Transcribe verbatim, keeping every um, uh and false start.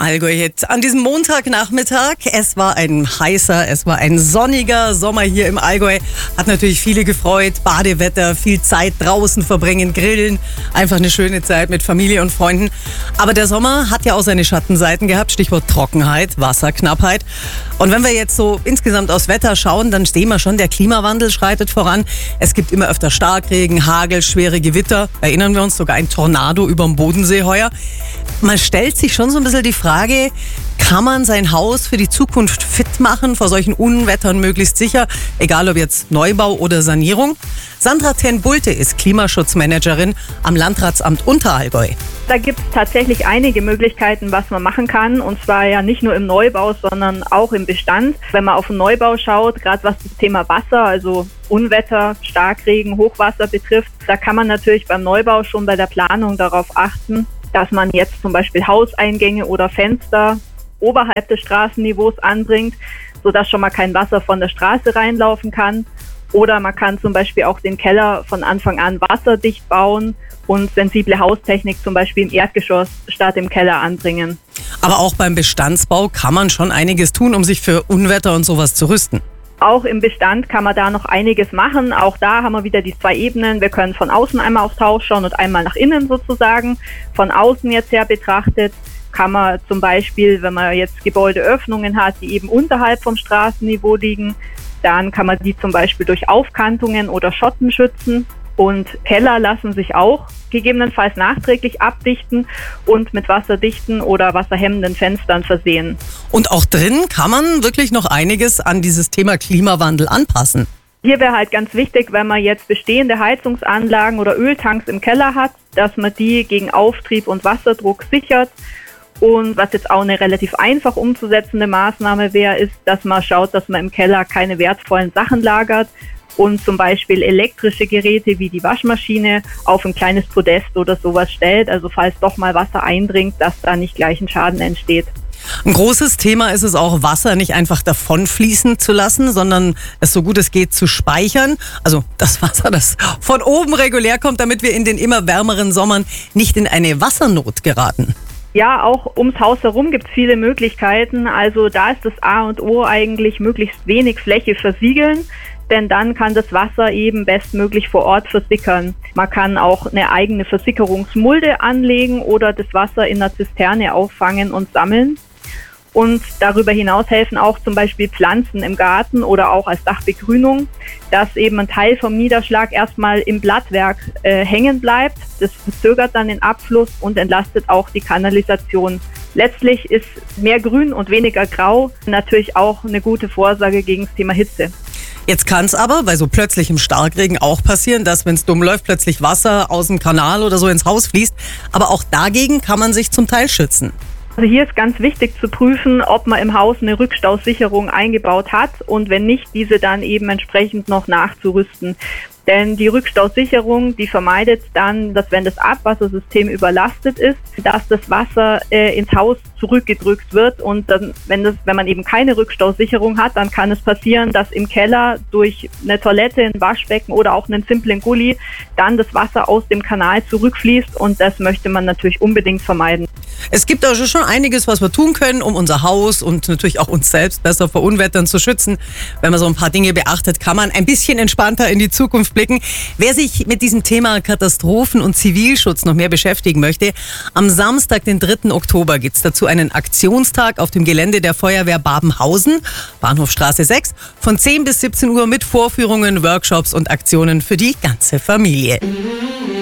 Allgäu-Hit. An diesem Montagnachmittag, es war ein heißer, es war ein sonniger Sommer hier im Allgäu. Hat natürlich viele gefreut. Badewetter, viel Zeit draußen verbringen, grillen. Einfach eine schöne Zeit mit Familie und Freunden. Aber der Sommer hat ja auch seine Schattenseiten gehabt. Stichwort Trockenheit, Wasserknappheit. Und wenn wir jetzt so insgesamt aufs Wetter schauen, dann sehen wir schon, der Klimawandel schreitet voran. Es gibt immer öfter Starkregen, Hagel, schwere Gewitter. Erinnern wir uns, sogar ein Tornado über dem Bodensee heuer. Man stellt sich schon so ein bisschen die Frage, kann man sein Haus für die Zukunft fit machen, vor solchen Unwettern möglichst sicher, egal ob jetzt Neubau oder Sanierung? Sandra Ten-Bulte ist Klimaschutzmanagerin am Landratsamt Unterallgäu. Da gibt es tatsächlich einige Möglichkeiten, was man machen kann, und zwar ja nicht nur im Neubau, sondern auch im Bestand. Wenn man auf den Neubau schaut, gerade was das Thema Wasser, also Unwetter, Starkregen, Hochwasser betrifft, da kann man natürlich beim Neubau schon bei der Planung darauf achten, dass man jetzt zum Beispiel Hauseingänge oder Fenster oberhalb des Straßenniveaus anbringt, sodass schon mal kein Wasser von der Straße reinlaufen kann. Oder man kann zum Beispiel auch den Keller von Anfang an wasserdicht bauen und sensible Haustechnik zum Beispiel im Erdgeschoss statt im Keller anbringen. Aber auch beim Bestandsbau kann man schon einiges tun, um sich für Unwetter und sowas zu rüsten. Auch im Bestand kann man da noch einiges machen. Auch da haben wir wieder die zwei Ebenen. Wir können von außen einmal aufs Haus schauen und einmal nach innen sozusagen. Von außen jetzt her betrachtet kann man zum Beispiel, wenn man jetzt Gebäudeöffnungen hat, die eben unterhalb vom Straßenniveau liegen, dann kann man die zum Beispiel durch Aufkantungen oder Schotten schützen. Und Keller lassen sich auch gegebenenfalls nachträglich abdichten und mit wasserdichten oder wasserhemmenden Fenstern versehen. Und auch drin kann man wirklich noch einiges an dieses Thema Klimawandel anpassen. Hier wäre halt ganz wichtig, wenn man jetzt bestehende Heizungsanlagen oder Öltanks im Keller hat, dass man die gegen Auftrieb und Wasserdruck sichert. Und was jetzt auch eine relativ einfach umzusetzende Maßnahme wäre, ist, dass man schaut, dass man im Keller keine wertvollen Sachen lagert und zum Beispiel elektrische Geräte wie die Waschmaschine auf ein kleines Podest oder sowas stellt. Also falls doch mal Wasser eindringt, dass da nicht gleich ein Schaden entsteht. Ein großes Thema ist es auch, Wasser nicht einfach davonfließen zu lassen, sondern es so gut es geht zu speichern. Also das Wasser, das von oben regulär kommt, damit wir in den immer wärmeren Sommern nicht in eine Wassernot geraten. Ja, auch ums Haus herum gibt es viele Möglichkeiten. Also da ist das A und O eigentlich möglichst wenig Fläche versiegeln, denn dann kann das Wasser eben bestmöglich vor Ort versickern. Man kann auch eine eigene Versickerungsmulde anlegen oder das Wasser in einer Zisterne auffangen und sammeln. Und darüber hinaus helfen auch zum Beispiel Pflanzen im Garten oder auch als Dachbegrünung, dass eben ein Teil vom Niederschlag erstmal im Blattwerk äh, hängen bleibt. Das verzögert dann den Abfluss und entlastet auch die Kanalisation. Letztlich ist mehr Grün und weniger Grau natürlich auch eine gute Vorsage gegen das Thema Hitze. Jetzt kann es aber bei so plötzlichem Starkregen auch passieren, dass, wenn es dumm läuft, plötzlich Wasser aus dem Kanal oder so ins Haus fließt. Aber auch dagegen kann man sich zum Teil schützen. Also hier ist ganz wichtig zu prüfen, ob man im Haus eine Rückstausicherung eingebaut hat und wenn nicht, diese dann eben entsprechend noch nachzurüsten. Denn die Rückstausicherung, die vermeidet dann, dass wenn das Abwassersystem überlastet ist, dass das Wasser äh, ins Haus zurückgedrückt wird. Und dann, wenn, das, wenn man eben keine Rückstausicherung hat, dann kann es passieren, dass im Keller durch eine Toilette, ein Waschbecken oder auch einen simplen Gully dann das Wasser aus dem Kanal zurückfließt. Und das möchte man natürlich unbedingt vermeiden. Es gibt also schon einiges, was wir tun können, um unser Haus und natürlich auch uns selbst besser vor Unwettern zu schützen. Wenn man so ein paar Dinge beachtet, kann man ein bisschen entspannter in die Zukunft blicken. Wer sich mit diesem Thema Katastrophen- und Zivilschutz noch mehr beschäftigen möchte, am Samstag, den dritten Oktober, gibt es dazu einen Aktionstag auf dem Gelände der Feuerwehr Babenhausen, Bahnhofstraße sechs, von zehn bis siebzehn Uhr mit Vorführungen, Workshops und Aktionen für die ganze Familie.